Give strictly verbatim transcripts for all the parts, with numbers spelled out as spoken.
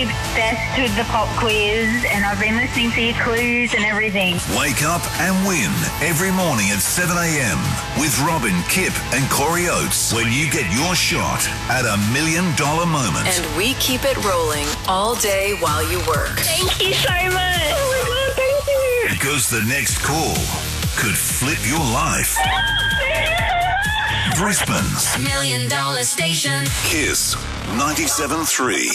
obsessed with the pop quiz, and I've been listening to your clues and everything. Wake up and win every morning at seven a.m. with Robin, Kip and Corey Oates when you get your shot at a million dollar moment. And we keep it rolling all day while you work. Thank you so much. Oh my God, thank you. Because the next call could flip your life. Brisbane's Million Dollar Station. Kiss ninety-seven point three.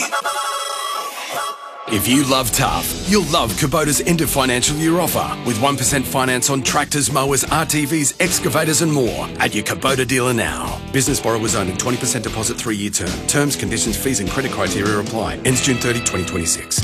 If you love tough, you'll love Kubota's end of financial year offer with one percent finance on tractors, mowers, R T Vs, excavators and more at your Kubota dealer now. Business borrowers only, twenty percent deposit, three-year term. Terms, conditions, fees and credit criteria apply. Ends June thirtieth, twenty twenty-six.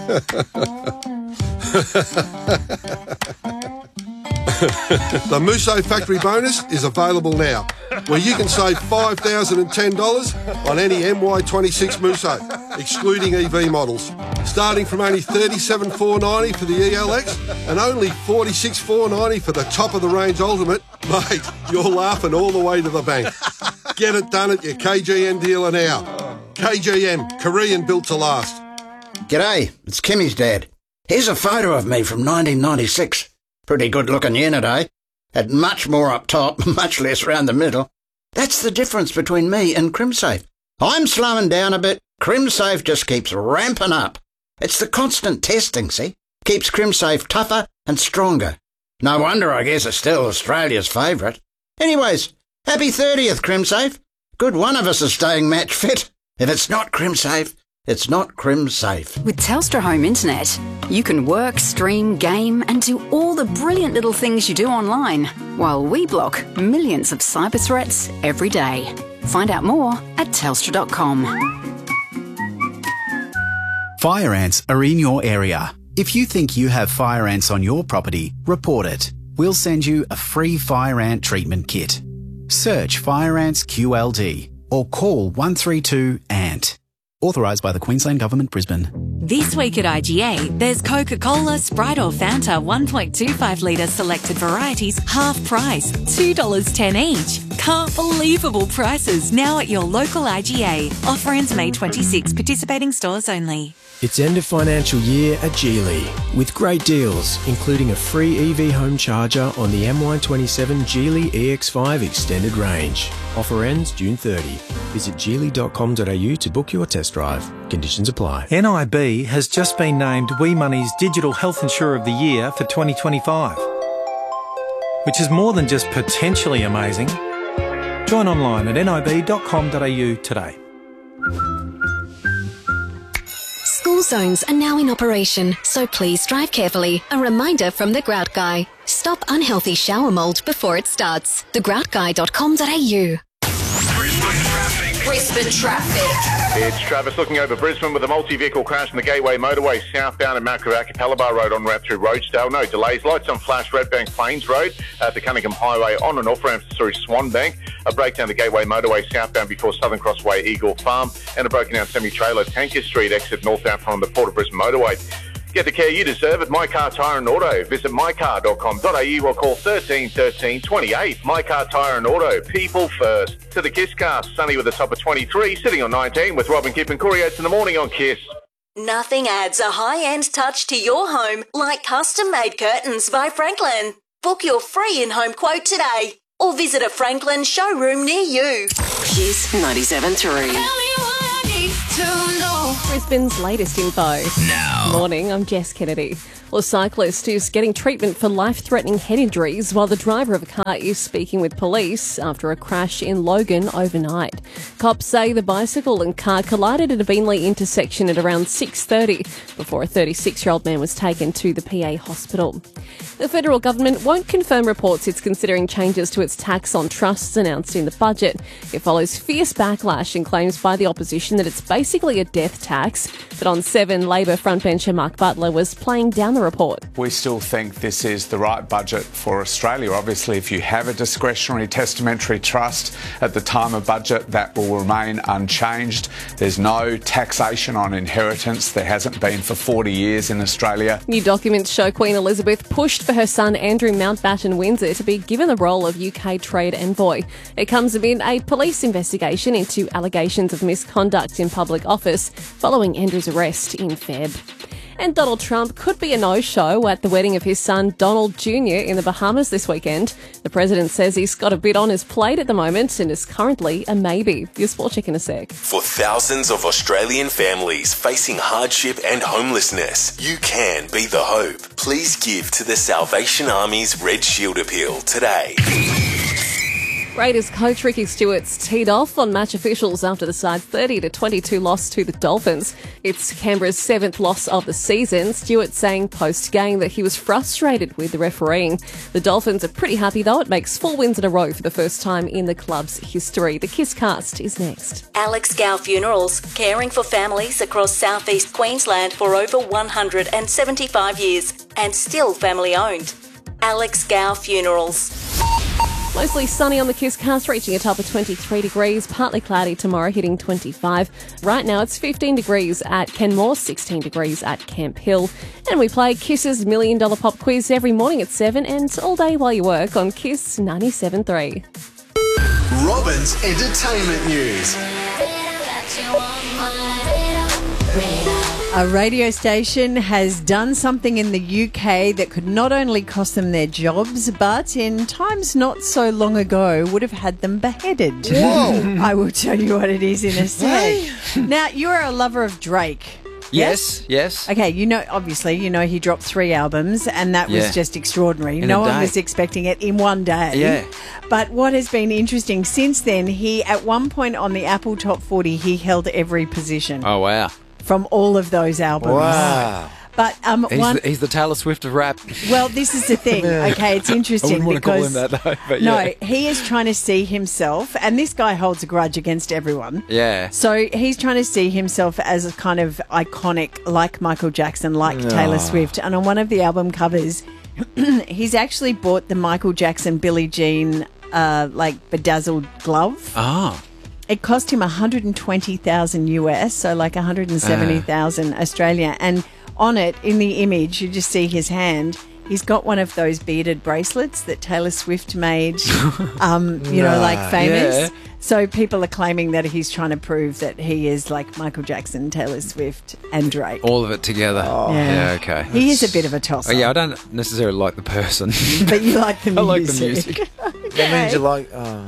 The Musso Factory Bonus is available now, where you can save five thousand ten dollars on any M Y twenty-six Musso, excluding E V models, starting from only thirty-seven thousand four hundred ninety dollars for the E L X and only forty-six thousand four hundred ninety dollars for the top-of-the-range Ultimate. Mate, you're laughing all the way to the bank. Get it done at your K G M dealer now. K G M, Korean built to last. G'day, it's Kimmy's dad. Here's a photo of me from nineteen ninety-six. Pretty good-looking unit, eh? Had much more up top, much less round the middle. That's the difference between me and CrimSafe. I'm slowing down a bit. CrimSafe just keeps ramping up. It's the constant testing, see? Keeps CrimSafe tougher and stronger. No wonder I guess it's still Australia's favourite. Anyways, happy thirtieth, CrimSafe. Good one of us is staying match fit. If it's not CrimSafe, it's not CrimSafe. With Telstra Home Internet, you can work, stream, game and do all the brilliant little things you do online, while we block millions of cyber threats every day. Find out more at telstra dot com. Fire ants are in your area. If you think you have fire ants on your property, report it. We'll send you a free fire ant treatment kit. Search Fire Ants Q L D or call one three two A N T. Authorised by the Queensland Government, Brisbane. This week at I G A, there's Coca-Cola, Sprite or Fanta one point two five litre selected varieties, half price, two dollars ten each. Can't believable prices now at your local I G A. Offer ends May twenty-sixth, participating stores only. It's end of financial year at Geely, with great deals, including a free E V home charger on the M Y twenty-seven Geely E X five Extended Range. Offer ends June thirtieth. Visit geely dot com dot a u to book your test drive. Conditions apply. N I B has just been named WeMoney's Digital Health Insurer of the Year for twenty twenty-five, which is more than just potentially amazing. Join online at nib dot com dot a u today. School zones are now in operation, so please drive carefully. A reminder from The Grout Guy. Stop unhealthy shower mould before it starts. the grout guy dot com dot a u. Brisbane traffic. It's Travis looking over Brisbane with a multi-vehicle crash on the Gateway Motorway southbound at Mount Capalaba Road on route through Rochedale. No delays. Lights on flash Redbank Plains Road at the Cunningham Highway on and off ramps through Swanbank. A breakdown the Gateway Motorway southbound before Southern Crossway Eagle Farm, and a broken down semi-trailer Tanker Street exit northbound from the Port of Brisbane Motorway. Get the care you deserve at My Car Tyre and Auto. Visit my car dot com dot a u or call thirteen thirteen twenty-eight. My Car Tyre and Auto. People first. To the Kiss Cast. Sunny with a top of twenty-three. Sitting on nineteen with Robin, Kip and Corey Oates in the morning on Kiss. Nothing adds a high-end touch to your home like custom-made curtains by Franklin. Book your free in-home quote today or visit a Franklin showroom near you. Kiss ninety-seven point three. Brisbane's latest info. Now. Morning, I'm Jess Kennedy. Well, a cyclist who's getting treatment for life-threatening head injuries while the driver of a car is speaking with police after a crash in Logan overnight. Cops say the bicycle and car collided at a Beenleigh intersection at around six thirty before a thirty-six-year-old man was taken to the P A hospital. The federal government won't confirm reports it's considering changes to its tax on trusts announced in the budget. It follows fierce backlash and claims by the opposition that it's basically a death tax. But on seven, Labor frontbencher Mark Butler was playing down the report. We still think this is the right budget for Australia. Obviously, if you have a discretionary testamentary trust at the time of budget, that will remain unchanged. There's no taxation on inheritance. There hasn't been for forty years in Australia. New documents show Queen Elizabeth pushed for her son Andrew Mountbatten Windsor to be given the role of U K trade envoy. It comes amid a police investigation into allegations of misconduct in public office following Andrew's arrest in Feb. And Donald Trump could be a no-show at the wedding of his son Donald Junior in the Bahamas this weekend. The president says he's got a bit on his plate at the moment and is currently a maybe. Your sport check in a sec. For thousands of Australian families facing hardship and homelessness, you can be the hope. Please give to the Salvation Army's Red Shield Appeal today. Raiders coach Ricky Stewart's teed off on match officials after the side's thirty to twenty-two loss to the Dolphins. It's Canberra's seventh loss of the season. Stewart saying post-game that he was frustrated with the refereeing. The Dolphins are pretty happy though. It makes four wins in a row for the first time in the club's history. The Kiss Cast is next. Alex Gow Funerals, caring for families across southeast Queensland for over one hundred seventy-five years and still family owned. Alex Gow Funerals. Mostly sunny on the Kiss Cast, reaching a top of twenty-three degrees. Partly cloudy tomorrow, hitting twenty-five. Right now it's fifteen degrees at Kenmore, sixteen degrees at Camp Hill. And we play Kiss's Million Dollar Pop Quiz every morning at seven and all day while you work on Kiss ninety-seven point three. Robin's Entertainment News. A radio station has done something in the U K that could not only cost them their jobs, but in times not so long ago would have had them beheaded. Whoa. I will tell you what it is in a sec. Now, you're a lover of Drake. Yes, yes. Okay, you know, obviously, you know he dropped three albums and that was Yeah. just extraordinary. In no a one day. was expecting it in one day. Yeah. But what has been interesting since then, he, at one point on the Apple Top forty, he held every position Oh, wow. from all of those albums. Wow. But um, He's, one, the, he's the Taylor Swift of rap. well, this is the thing. Okay, it's interesting I wouldn't want to because call him that, though. But yeah. no, he is trying to see himself, and this guy holds a grudge against everyone. Yeah. So he's trying to see himself as a kind of iconic, like Michael Jackson, like Oh. Taylor Swift. And on one of the album covers, he's actually bought the Michael Jackson, Billie Jean, uh, like bedazzled glove. Ah. It cost him one hundred twenty thousand U S, so like one hundred seventy thousand Australia. And on it, in the image, you just see his hand. He's got one of those beaded bracelets that Taylor Swift made, um, you know, Nah, like famous. yeah. So people are claiming that he's trying to prove that he is like Michael Jackson, Taylor Swift, and Drake. All of it together. Yeah. Yeah, okay. He is a bit of a tosser. Oh, yeah, I don't necessarily like the person. But you like the music. I like the music. That means you like... Oh.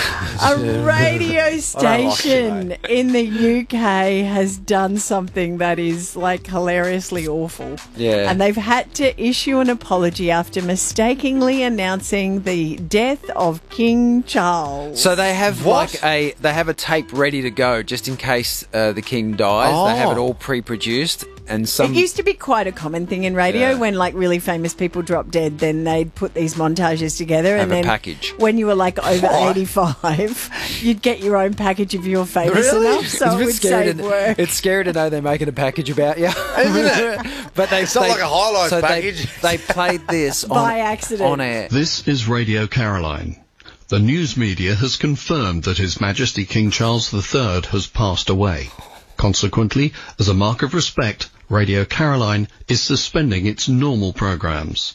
A radio I don't like station in the U K has done something that is like hilariously awful. Yeah. And they've had to issue an apology after mistakenly announcing the death of King Charles. So they have What? like a they have a tape ready to go just in case uh, the king dies. They have it Oh. all pre-produced, and some It used to be quite a common thing in radio Yeah. when like really famous people dropped dead, then they'd put these montages together Have and a then package. when you were like over What? eighty-five, you'd get your own package if you were famous enough, so it's a it bit would scary save to, work. It's scary to know they're making a package about you, Isn't it? But they It's not they- like a high-low so package. They, they played this on, By accident. on air. This is Radio Caroline. The news media has confirmed that His Majesty King Charles the Third has passed away. Consequently, as a mark of respect, Radio Caroline is suspending its normal programmes.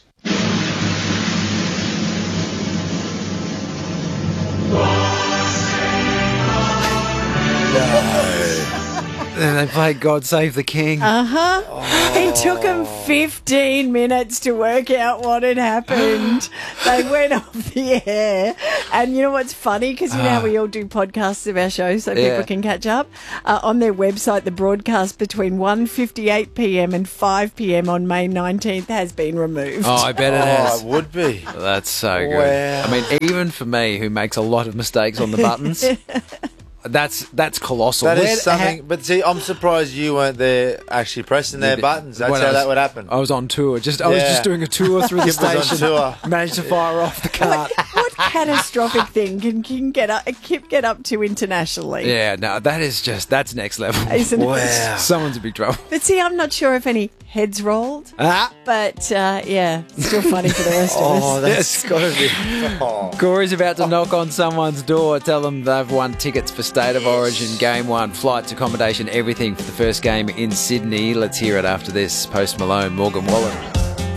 Then they played God Save the King. Uh huh. It took them fifteen minutes to work out what had happened. They went off the air. And you know what's funny? Because you know how we all do podcasts of our show so Yeah. people can catch up? Uh, on their website, the broadcast between one fifty-eight p.m. and five p.m. on May nineteenth has been removed. Oh, I bet it Oh, has. it would be. That's so good. Wow. I mean, even for me, who makes a lot of mistakes on the buttons, that's that's colossal. That Where- is something, but see, I'm surprised you weren't there actually pressing their Yeah, buttons. That's when how I was- that would happen. I was on tour. Just I was Yeah. just doing a tour through the Kip was on station. tour. Managed to fire off the cart. What catastrophic thing can King get up, Kip get up to internationally? Yeah, no, that is just that's next level. Isn't it? Wow. Someone's in big trouble. But see, I'm not sure if any heads rolled. Ah. But uh, yeah, still funny for the rest of us. Oh, that's got to be. Oh. Corey's about to knock on someone's door, tell them they've won tickets for State of Origin Game one, flights, accommodation, everything for the first game in Sydney. Let's hear it after this. Post Malone, Morgan Wallen.